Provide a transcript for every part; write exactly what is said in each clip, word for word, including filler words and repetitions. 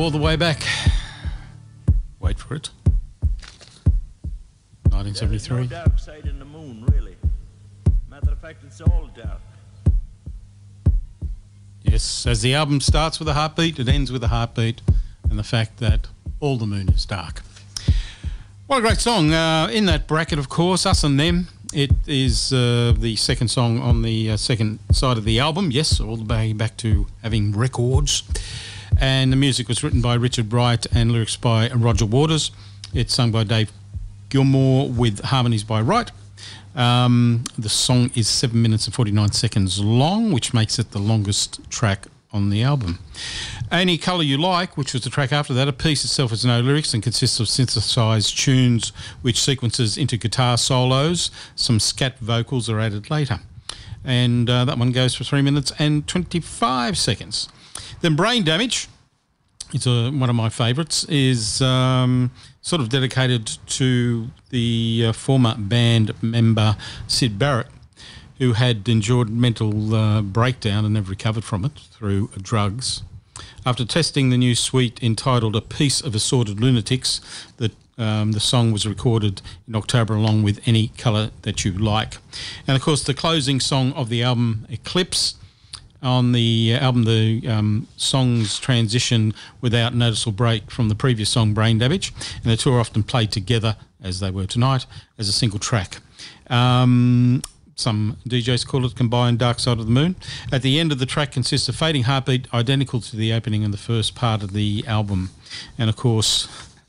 all the way back. Wait for it. nineteen seventy-three. There's no dark side in the moon, really. Matter of fact, it's all dark. Yes, as the album starts with a heartbeat, it ends with a heartbeat, and the fact that all the moon is dark. What a great song. Uh, in that bracket, of course, Us and Them. It is uh, the second song on the uh, second side of the album. Yes, all the way back to having records. And the music was written by Richard Bright and lyrics by Roger Waters. It's sung by Dave Gilmour with harmonies by Wright. Um, the song is seven minutes and forty-nine seconds long, which makes it the longest track on the album. Any Colour You Like, which was the track after that, a piece itself has no lyrics and consists of synthesised tunes which sequences into guitar solos. Some scat vocals are added later. And uh, that one goes for three minutes and twenty-five seconds. Then Brain Damage, it's a, one of my favourites, is um, sort of dedicated to the uh, former band member Syd Barrett, who had endured mental uh, breakdown and never recovered from it through drugs. After testing the new suite entitled A Piece of Assorted Lunatics, the, um, the song was recorded in October along with Any Colour That You Like. And, of course, the closing song of the album, Eclipse. On the album, the um, songs transition without noticeable break from the previous song, Brain Damage, and the two are often played together, as they were tonight, as a single track. Um... Some D Js call it Combined Dark Side of the Moon. At the end of the track consists of fading heartbeat identical to the opening and the first part of the album. And, of course,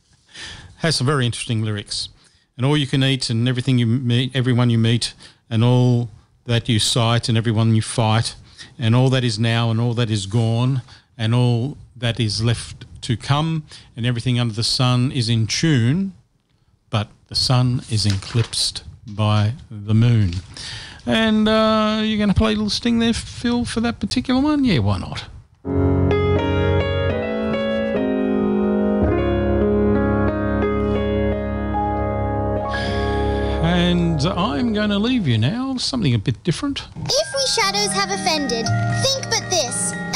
has some very interesting lyrics. And all you can eat and everything you meet, everyone you meet, and all that you sight and everyone you fight, and all that is now and all that is gone, and all that is left to come, and everything under the sun is in tune, but the sun is eclipsed by the moon. And uh, you're going to play a little sting there, Phil, for that particular one? Yeah, why not? And I'm going to leave you now, something a bit different. If we shadows have offended, think but this.